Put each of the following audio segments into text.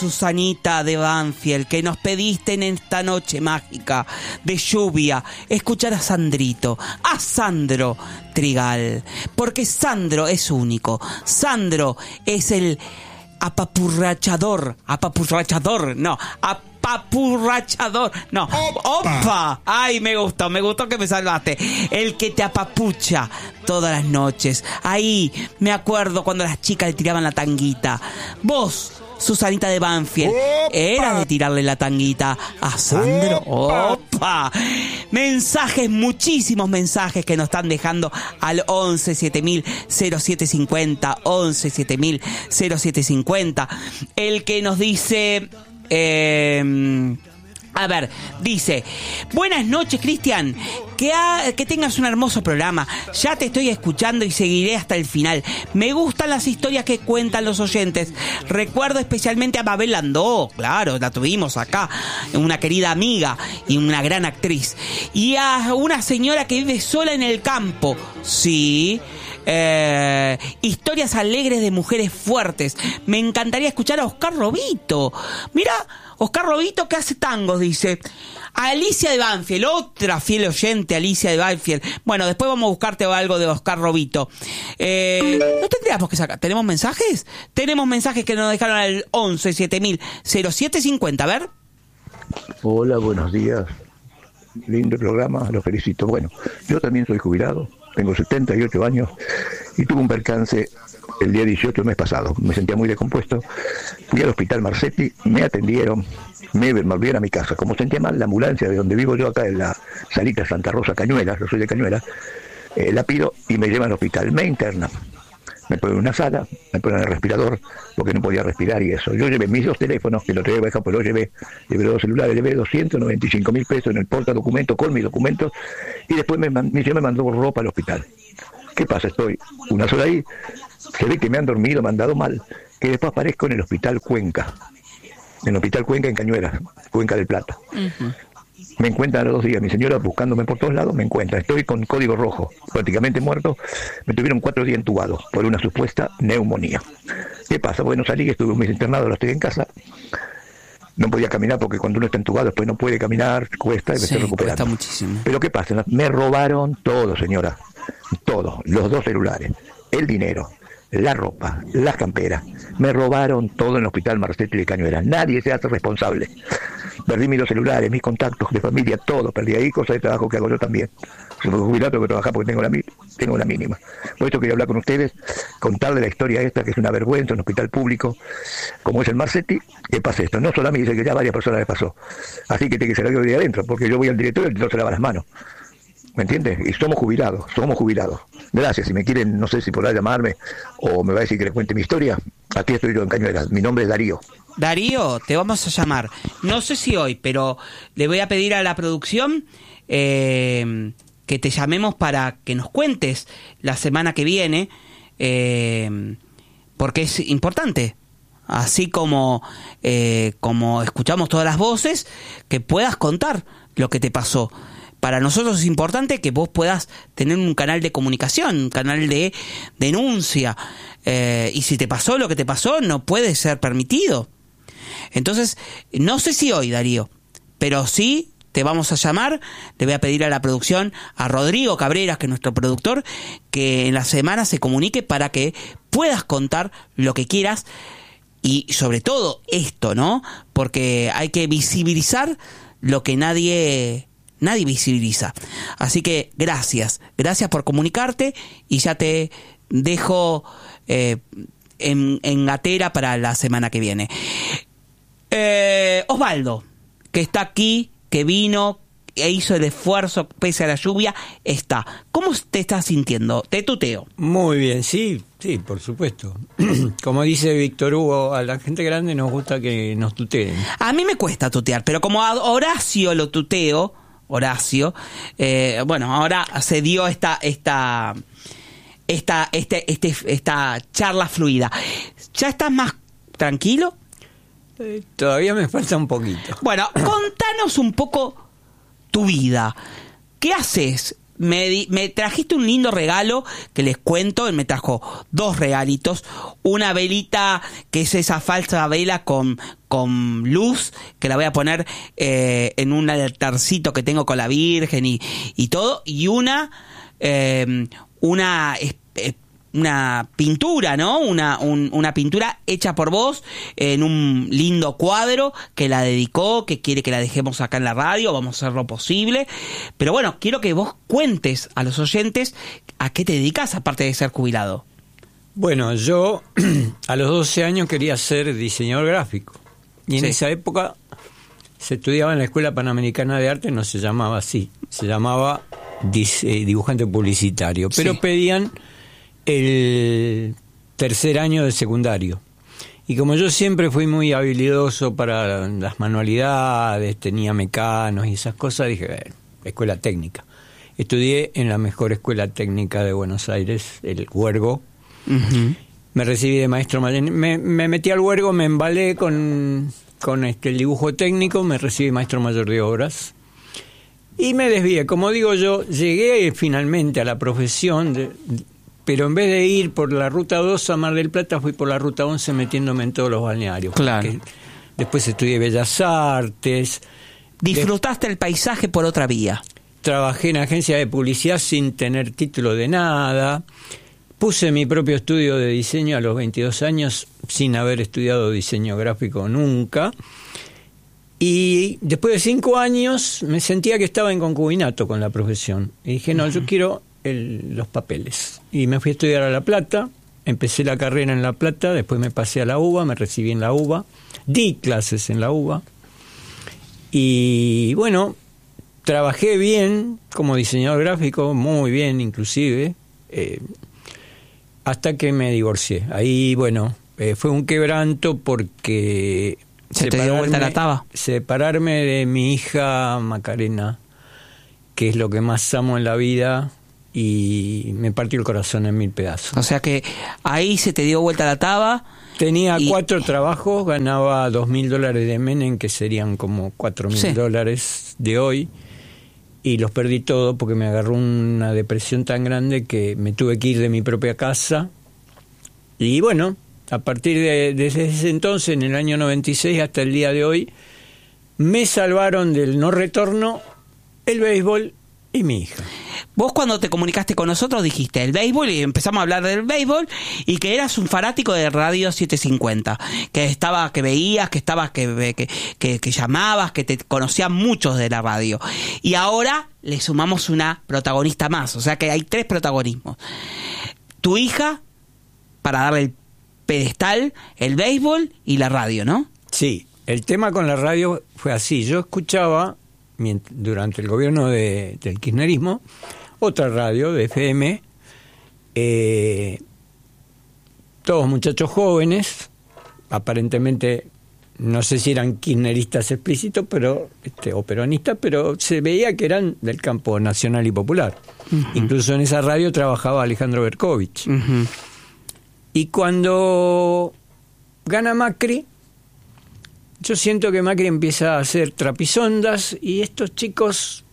Susanita de Banfield, que nos pediste en esta noche mágica de lluvia escuchar a Sandrito, a Sandro Trigal, porque Sandro es único. Sandro es el apapurrachador, no. ¡Opa! Ay, me gustó que me salvaste. El que te apapucha todas las noches. Ahí me acuerdo cuando las chicas le tiraban la tanguita. Vos, Susanita de Banfield, era de tirarle la tanguita a Sandro. ¡Opa! Mensajes, muchísimos mensajes que nos están dejando al 11 7000 0750, 11 7000 0750. El que nos dice... a ver, dice: buenas noches, Cristian, que tengas un hermoso programa. Ya te estoy escuchando y seguiré hasta el final. Me gustan las historias que cuentan los oyentes. Recuerdo especialmente a Mabel Landó, claro, la tuvimos acá, una querida amiga y una gran actriz. Y a una señora que vive sola en el campo. Sí. Historias alegres de mujeres fuertes. Me encantaría escuchar a Oscar Robito. Mira, Oscar Robito que hace tangos, dice. A Alicia de Banfield, otra fiel oyente, Alicia de Banfield. Bueno, después vamos a buscarte algo de Oscar Robito. No tendríamos que sacar. ¿Tenemos mensajes? Tenemos mensajes que nos dejaron al 11 7000 0750. A ver. Hola, buenos días. Lindo programa, los felicito. Bueno, yo también soy jubilado, tengo 78 años y tuve un percance el día 18 del mes pasado. Me sentía muy descompuesto, fui al hospital Marsetti, me atendieron, me volvieron a mi casa. Como sentía mal, la ambulancia de donde vivo yo, acá en la Salita Santa Rosa, Cañuelas, yo soy de Cañuelas, la pido y me llevan al hospital, me internan. Me ponen en una sala, me ponen el respirador, porque no podía respirar y eso. Yo llevé mis 2 teléfonos, que los traía baja, pues los llevé 2 celulares, llevé 295.000 pesos en el portadocumentos con mis documentos, y después me mandó ropa al hospital. ¿Qué pasa? Estoy una sola ahí, se ve que me han dormido, me han dado mal, que después aparezco en el hospital Cuenca, en Cañuelas, Cuenca del Plata. Uh-huh. Me encuentran a los 2 días, mi señora buscándome por todos lados, me encuentra, estoy con código rojo, prácticamente muerto, me tuvieron 4 días entubado por una supuesta neumonía. ¿Qué pasa? Bueno, salí, estuve un mes internado, ahora estoy en casa, no podía caminar porque cuando uno está entubado después no puede caminar, cuesta y me estoy recuperando. Cuesta muchísimo. Pero ¿qué pasa? Me robaron todo, señora, todo, los 2 celulares, el dinero, la ropa, las camperas, me robaron todo en el hospital Marsetti de Cañuelas, nadie se hace responsable. Perdí mis 2 celulares, mis contactos de familia, todo perdí ahí, cosas de trabajo que hago yo también. Yo me jubilado, tengo que trabajar porque tengo la mínima. Por esto quería hablar con ustedes, contarles la historia esta, que es una vergüenza en un hospital público, como es el Marsetti, que pasa esto. No solo a mí, dice que ya a varias personas les pasó. Así que tiene que ser algo de adentro, porque yo voy al director y el director se lava las manos. ¿Me entiendes? Y somos jubilados. Gracias, si me quieren, no sé si podrá llamarme o me va a decir que le cuente mi historia. Aquí estoy yo en Cañuelas, mi nombre es Darío. Darío, te vamos a llamar. No sé si hoy, pero le voy a pedir a la producción que te llamemos para que nos cuentes la semana que viene, porque es importante. Así como escuchamos todas las voces, que puedas contar lo que te pasó. Para nosotros es importante que vos puedas tener un canal de comunicación, un canal de denuncia. Y si te pasó lo que te pasó, no puede ser permitido. Entonces, no sé si hoy, Darío, pero sí te vamos a llamar. Le voy a pedir a la producción, a Rodrigo Cabreras, que es nuestro productor, que en la semana se comunique para que puedas contar lo que quieras. Y sobre todo esto, ¿no? Porque hay que visibilizar lo que nadie visibiliza. Así que gracias por comunicarte y ya te dejo en gatera para la semana que viene. Osvaldo, que está aquí, que vino e hizo el esfuerzo pese a la lluvia, está. ¿Cómo te estás sintiendo? Te tuteo. Muy bien, sí, por supuesto. Como dice Víctor Hugo, a la gente grande nos gusta que nos tuteen. A mí me cuesta tutear, pero como a Horacio lo tuteo, bueno, ahora se dio esta charla fluida. ¿Ya estás más tranquilo? Todavía me falta un poquito. Bueno, contanos un poco tu vida. ¿Qué haces me trajiste un lindo regalo que les cuento. Él me trajo 2 regalitos. Una velita que es esa falsa vela con luz, que la voy a poner en un altarcito que tengo con la Virgen y todo. Y una pintura, ¿no? Una pintura hecha por vos en un lindo cuadro que la dedicó, que quiere que la dejemos acá en la radio. Vamos a hacer lo posible. Pero bueno, quiero que vos cuentes a los oyentes a qué te dedicas aparte de ser jubilado. Bueno, yo a los 12 años quería ser diseñador gráfico. Y en esa época se estudiaba en la Escuela Panamericana de Arte, no se llamaba así, se llamaba dibujante publicitario. Pero pedían el tercer año de secundario. Y como yo siempre fui muy habilidoso para las manualidades, tenía mecanos y esas cosas, dije, escuela técnica. Estudié en la mejor escuela técnica de Buenos Aires, el Huergo. Uh-huh. Me recibí de maestro mayor. Me metí al Huergo, me embalé con el dibujo técnico, me recibí maestro mayor de obras. Y me desvié. Como digo yo, llegué finalmente a la profesión pero en vez de ir por la ruta 2 a Mar del Plata, fui por la ruta 11 metiéndome en todos los balnearios. Claro. Después estudié Bellas Artes. Disfrutaste el paisaje por otra vía. Trabajé en agencia de publicidad sin tener título de nada. Puse mi propio estudio de diseño a los 22 años sin haber estudiado diseño gráfico nunca. Y después de 5 años me sentía que estaba en concubinato con la profesión. Y dije, no, yo quiero los papeles. Y me fui a estudiar a La Plata, empecé la carrera en La Plata, después me pasé a la UBA, me recibí en la UBA, di clases en la UBA. Y bueno, trabajé bien como diseñador gráfico, muy bien inclusive, hasta que me divorcié. Ahí, bueno, fue un quebranto porque... ¿Se te dio vuelta la taba? Separarme de mi hija Macarena, que es lo que más amo en la vida, y me partió el corazón en 1000 pedazos. O sea que ahí se te dio vuelta la taba. Tenía 4 trabajos, ganaba $2.000 de Menem, que serían como $4.000 de hoy, y los perdí todo porque me agarró una depresión tan grande que me tuve que ir de mi propia casa. Y bueno, a partir desde ese entonces, en el año 96 hasta el día de hoy, me salvaron del no retorno el béisbol y mi hija. Vos cuando te comunicaste con nosotros dijiste el béisbol y empezamos a hablar del béisbol y que eras un fanático de Radio 750, que veías, que llamabas, que te conocían muchos de la radio. Y ahora le sumamos una protagonista más, o sea que hay 3 protagonismos. Tu hija, para darle el pedestal, el béisbol y la radio, ¿no? Sí, el tema con la radio fue así. Yo escuchaba durante el gobierno del kirchnerismo otra radio de FM, todos muchachos jóvenes, aparentemente no sé si eran kirchneristas explícitos, pero o peronistas, pero se veía que eran del campo nacional y popular. Uh-huh. Incluso en esa radio trabajaba Alejandro Berkovich. Uh-huh. Y cuando gana Macri, yo siento que Macri empieza a hacer trapisondas y estos chicos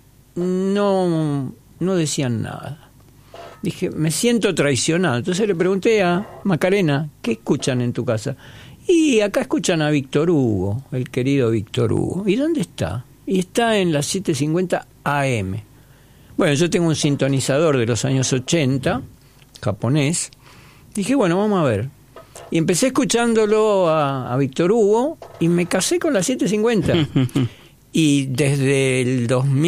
no decían nada. Dije, me siento traicionado. Entonces le pregunté a Macarena, ¿qué escuchan en tu casa? Y acá escuchan a Víctor Hugo, el querido Víctor Hugo. ¿Y dónde está? Y está en las 750 AM. Bueno, yo tengo un sintonizador de los años 80, japonés. Dije, bueno, vamos a ver. Y empecé escuchándolo a Víctor Hugo y me casé con la 750. Y desde el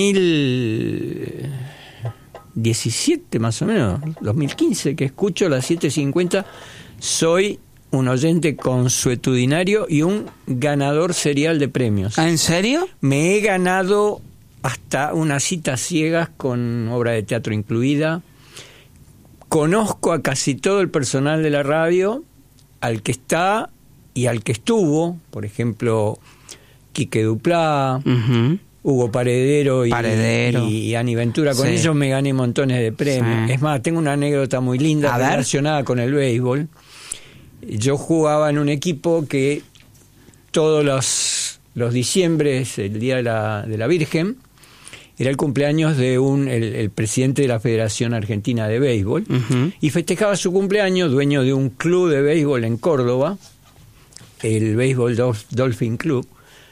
2017 más o menos, 2015, que escucho la 750, soy un oyente consuetudinario y un ganador serial de premios. ¿Ah, en serio? Me he ganado hasta unas citas ciegas con obra de teatro incluida. Conozco a casi todo el personal de la radio, al que está y al que estuvo, por ejemplo, Quique Duplá, uh-huh. Hugo Paredero y Ani Ventura. Con ellos me gané montones de premios. Sí. Es más, tengo una anécdota muy linda relacionada con el béisbol. Yo jugaba en un equipo que todos los diciembres, el día de la Virgen, era el cumpleaños de el presidente de la Federación Argentina de Béisbol, y festejaba su cumpleaños, dueño de un club de béisbol en Córdoba, el Béisbol Dolphin Club,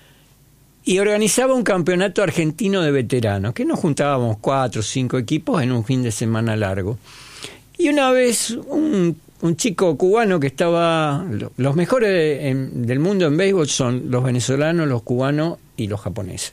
y organizaba un campeonato argentino de veteranos, que nos juntábamos 4 o 5 equipos en un fin de semana largo. Y una vez un chico cubano que estaba... Los mejores del mundo en béisbol son los venezolanos, los cubanos y los japoneses.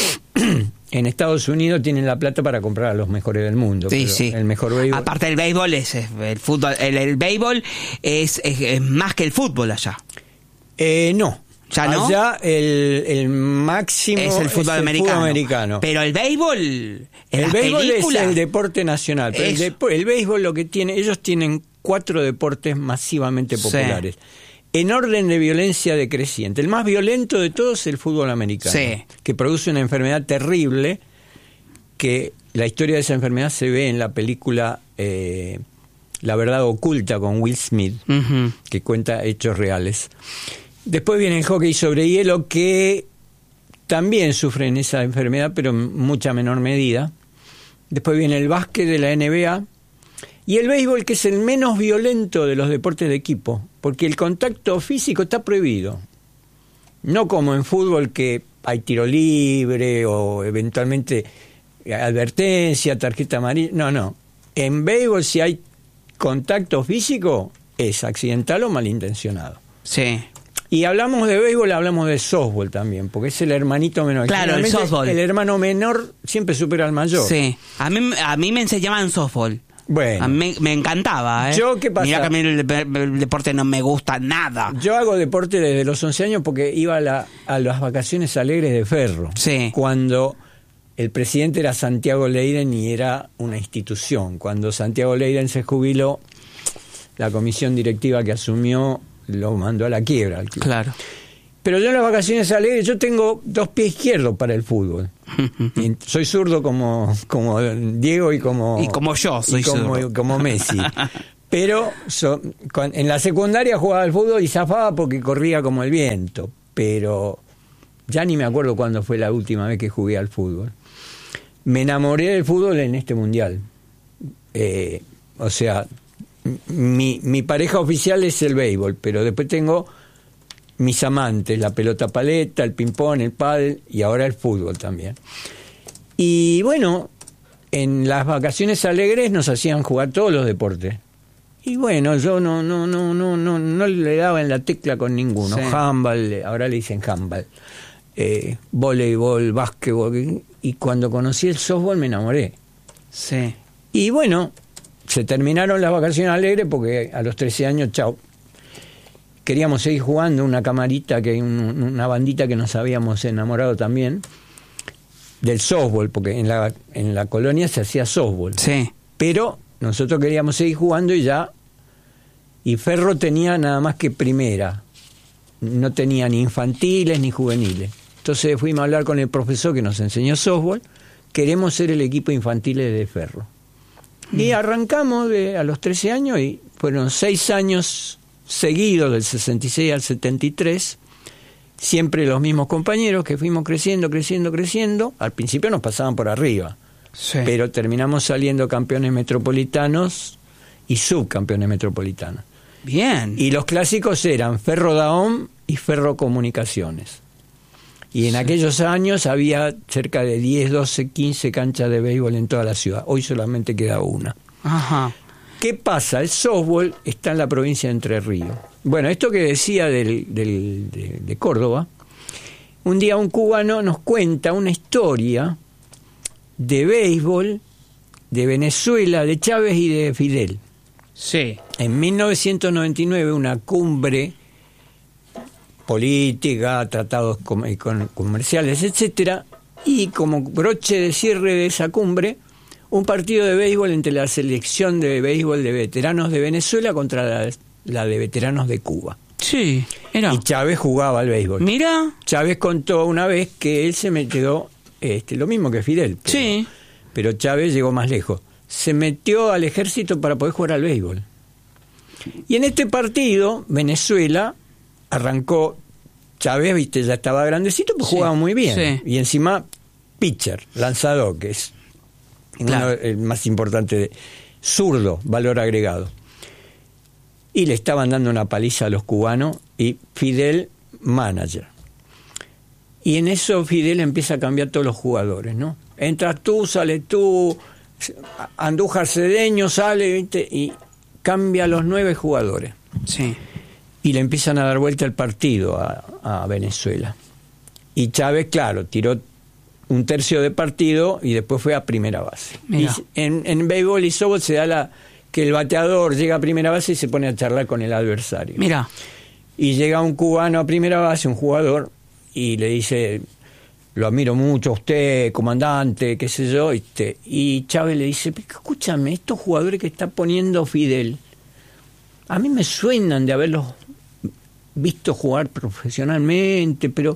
En Estados Unidos tienen la plata para comprar a los mejores del mundo. Sí, pero sí. El mejor béisbol... Aparte del béisbol, es el fútbol. El béisbol es más que el fútbol allá. No. ¿Ya no? Allá el máximo es el fútbol americano. Pero el béisbol, el béisbol es el deporte nacional. Pero el béisbol lo que tiene, ellos tienen 4 deportes masivamente populares. Sí. En orden de violencia decreciente. El más violento de todos es el fútbol americano. Sí. Que produce una enfermedad terrible, que la historia de esa enfermedad se ve en la película La verdad oculta con Will Smith, que cuenta hechos reales. Después viene el hockey sobre hielo, que también sufren esa enfermedad, pero en mucha menor medida. Después viene el básquet de la NBA. Y el béisbol, que es el menos violento de los deportes de equipo, porque el contacto físico está prohibido. No como en fútbol, que hay tiro libre o eventualmente advertencia, tarjeta amarilla. No. En béisbol, si hay contacto físico, es accidental o malintencionado. Sí. Y hablamos de béisbol, hablamos de softball también, porque es el hermanito menor. Claro, el softball. El hermano menor siempre supera al mayor. Sí. A mí me enseñaban softball. Bueno. A mí me encantaba, ¿eh? ¿Qué pasa? Mirá que a mí el deporte no me gusta nada. Yo hago deporte desde los 11 años porque iba a las vacaciones alegres de Ferro. Sí. Cuando el presidente era Santiago Leiden y era una institución. Cuando Santiago Leiden se jubiló, la comisión directiva que asumió lo mandó a la quiebra. Claro. Pero yo en las vacaciones alegres, yo tengo 2 pies izquierdos para el fútbol. Y soy zurdo como Diego y como yo soy zurdo. Como Messi. Pero en la secundaria jugaba al fútbol y zafaba porque corría como el viento. Pero ya ni me acuerdo cuándo fue la última vez que jugué al fútbol. Me enamoré del fútbol en este mundial. O sea, mi pareja oficial es el béisbol, pero después tengo mis amantes, la pelota paleta, el ping-pong, el pádel y ahora el fútbol también. Y bueno, en las vacaciones alegres nos hacían jugar todos los deportes. Y bueno, yo no le daba en la tecla con ninguno. Sí. Handball, ahora le dicen handball. Voleibol, básquetbol. Y cuando conocí el softball me enamoré. Sí. Y bueno, se terminaron las vacaciones alegres porque a los 13 años, chao. Queríamos seguir jugando, una camarita, una bandita que nos habíamos enamorado también del softball, porque en la colonia se hacía softball. Sí. Pero nosotros queríamos seguir jugando y Ferro tenía nada más que primera, no tenía ni infantiles ni juveniles. Entonces fuimos a hablar con el profesor que nos enseñó softball, queremos ser el equipo infantil de Ferro. Y arrancamos a los 13 años y fueron 6 años seguidos, del 66 al 73, siempre los mismos compañeros que fuimos creciendo. Al principio nos pasaban por arriba, sí, pero terminamos saliendo campeones metropolitanos y subcampeones metropolitanos. Bien. Y los clásicos eran Ferro Dahón y Ferro Comunicaciones. Y en aquellos años había cerca de 10, 12, 15 canchas de béisbol en toda la ciudad. Hoy solamente queda una. Ajá. ¿Qué pasa? El softball está en la provincia de Entre Ríos. Bueno, esto que decía de Córdoba, un día un cubano nos cuenta una historia de béisbol de Venezuela, de Chávez y de Fidel. Sí. En 1999, una cumbre política, tratados comerciales, etcétera, y como broche de cierre de esa cumbre, un partido de béisbol entre la selección de béisbol de veteranos de Venezuela contra la de veteranos de Cuba. Sí, era. Y Chávez jugaba al béisbol. Mira. Chávez contó una vez que él se metió, lo mismo que Fidel. Sí. Pero Chávez llegó más lejos. Se metió al ejército para poder jugar al béisbol. Y en este partido, Venezuela arrancó. Chávez, viste, ya estaba grandecito, pues sí, jugaba muy bien. Sí. Y encima pitcher, lanzador, que es Claro. el más importante, zurdo, valor agregado. Y le estaban dando una paliza a los cubanos y Fidel, manager. Y en eso Fidel empieza a cambiar todos los jugadores, ¿no? Entras tú, sales tú, Andújar Cedeño sale, ¿viste? Y cambia a los 9 jugadores. Sí. Y le empiezan a dar vuelta el partido a Venezuela. Y Chávez, claro, tiró un tercio de partido y después fue a primera base. Mira. Y en béisbol y softball se da que el bateador llega a primera base y se pone a charlar con el adversario. Mira. Y llega un cubano a primera base, un jugador, y le dice: lo admiro mucho a usted, comandante, qué sé yo. Y Chávez le dice: escúchame, estos jugadores que está poniendo Fidel, a mí me suenan de haberlos visto jugar profesionalmente, pero...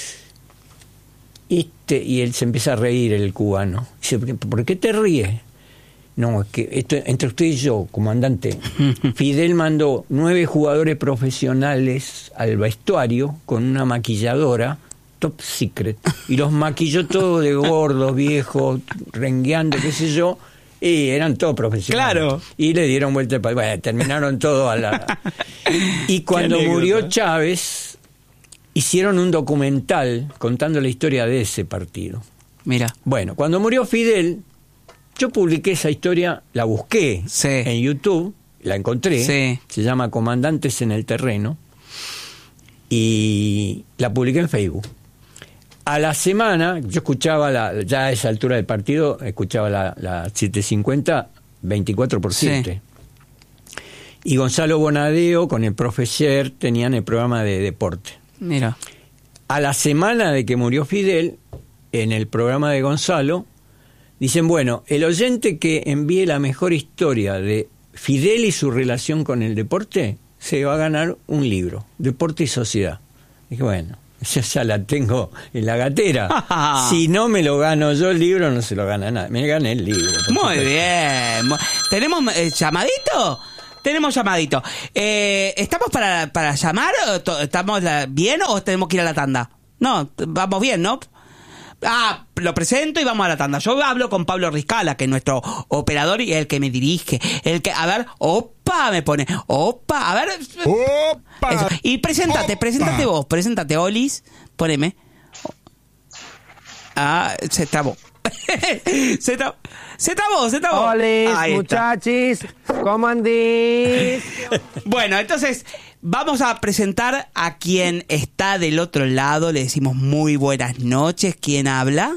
Y él se empieza a reír, el cubano. Dice: ¿por qué te ríes? No, es que esto, entre usted y yo, comandante, Fidel mandó 9 jugadores profesionales al vestuario con una maquilladora top secret, y los maquilló todos de gordos, viejos, rengueando, qué sé yo, y eran todos profesionales. Claro. Y le dieron vuelta al país. Bueno, terminaron todo a la... Y cuando murió Chávez, hicieron un documental contando la historia de ese partido. Mira. Bueno, cuando murió Fidel, yo publiqué esa historia, la busqué Sí. en YouTube, la encontré, Sí. se llama Comandantes en el Terreno, y la publiqué en Facebook. A la semana, yo escuchaba, ya a esa altura del partido, escuchaba la 750, 24/7. Sí. Y Gonzalo Bonadeo con el profesor tenían el programa de deporte. Mira. A la semana de que murió Fidel, en el programa de Gonzalo, dicen: bueno, el oyente que envíe la mejor historia de Fidel y su relación con el deporte se va a ganar un libro, Deporte y Sociedad. Dije: bueno, ya la tengo en la gatera. Si no me lo gano yo el libro, no se lo gana nadie. Me gané el libro. Muy bien. ¿Tenemos llamadito? Tenemos llamadito. ¿Estamos para llamar? ¿Estamos bien o tenemos que ir a la tanda? No, vamos bien, ¿no? Lo presento y vamos a la tanda. Yo hablo con Pablo Riscala, que es nuestro operador y el que me dirige. El que, a ver, opa, me pone. Opa, a ver. ¡Opa! Eso. Y preséntate vos. Preséntate, Olis. Poneme. Se trabó. Se trabó. Hola, Ahí está. muchachis, ¿cómo andís? Bueno, entonces vamos a presentar a quien está del otro lado. Le decimos muy buenas noches. ¿Quién habla?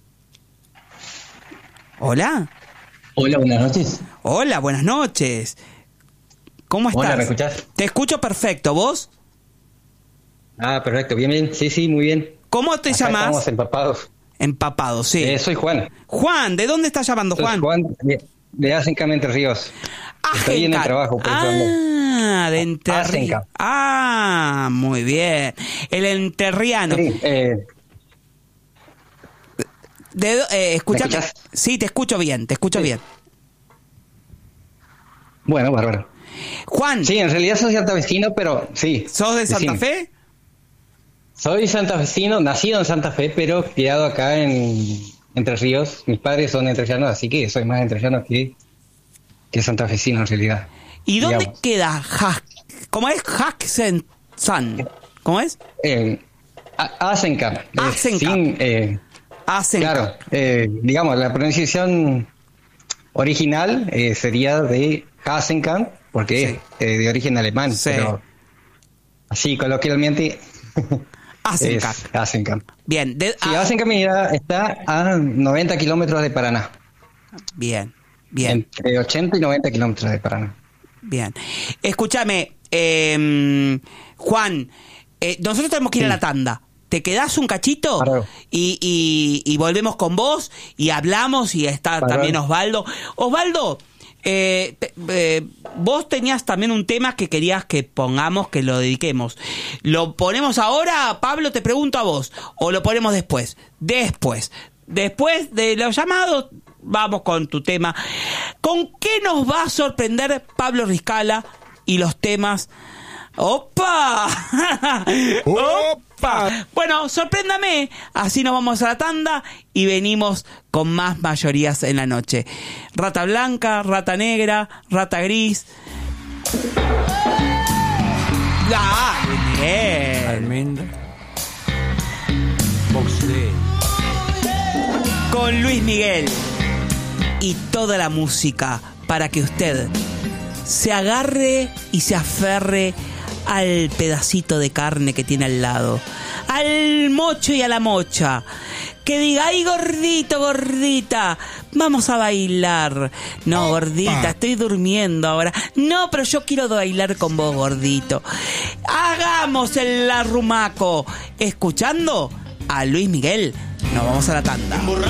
Hola. Hola, buenas noches. Hola, buenas noches. ¿Cómo estás? Hola, ¿me escuchás? Te escucho perfecto. ¿Vos? Perfecto, bien. Sí, muy bien. ¿Cómo te Acá llamás? Estamos empapados. Empapado, sí. Soy Juan. Juan, ¿de dónde estás llamando, Soy Juan? Juan de Asencam, Entre Ríos. Estoy en el trabajo, por eso ando. De Entre Ríos. Asencam. Muy bien. El enterriano. Sí, Escuchame. ¿Me escuchás? Sí, te escucho bien, bien. Bueno, bárbaro. Juan, Sí, en realidad soy santafesino, pero sí. ¿sos de Santa decime. Fe? Soy santafesino, nacido en Santa Fe, pero criado acá en Entre Ríos. Mis padres son entrerrianos, así que soy más entrerriano que santafesino en realidad. ¿Y dónde digamos. queda ¿Cómo es? San. ¿Cómo es? Asencam. Asencam. Asencam. Claro, digamos, la pronunciación original sería de Hasenkamp, porque es de origen alemán, Sí. pero así coloquialmente Asencam. es Hasenkamp. Bien. Sí, Hasenkamp está a 90 kilómetros de Paraná, Bien. entre 80 y 90 kilómetros de Paraná. Bien. Escúchame, Juan, nosotros tenemos que ir a la tanda. ¿Te quedás un cachito? Claro. Y volvemos con vos y hablamos y está Claro. también Osvaldo. Osvaldo, vos tenías también un tema que querías que pongamos, que lo dediquemos. ¿Lo ponemos ahora, Pablo? Te pregunto a vos. ¿O lo ponemos después? Después de los llamados, vamos con tu tema. ¿Con qué nos va a sorprender Pablo Riscala y los temas? ¡Opa! ¡Opa! Bueno, sorpréndame. Así nos vamos a la tanda y venimos con más mayorías en la noche. Rata blanca, rata negra, rata gris. Bien. Almendra. Boxley. Con Luis Miguel. Y toda la música para que usted se agarre y se aferre al pedacito de carne que tiene al lado, al mocho y a la mocha, que diga, ay, gordito, gordita, vamos a bailar. No, gordita, estoy durmiendo ahora. No, pero yo quiero bailar con vos, gordito. Hagamos el arrumaco escuchando a Luis Miguel. Nos vamos a la tanda.